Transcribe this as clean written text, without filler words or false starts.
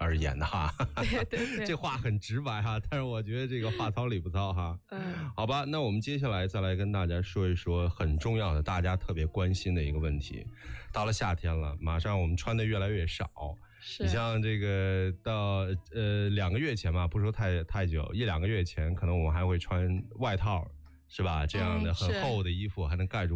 而言的哈。 对对对， 这话很直白哈，但是我觉得这个话糙理不糙哈。好吧，那我们接下来再来跟大家说一说很重要的，大家特别关心的一个问题。到了夏天了，马上我们穿的越来越少。你像这个到2个月前吧，不说太久，1-2个月前，可能我们还会穿外套，是吧？这样的很厚的衣服还能盖住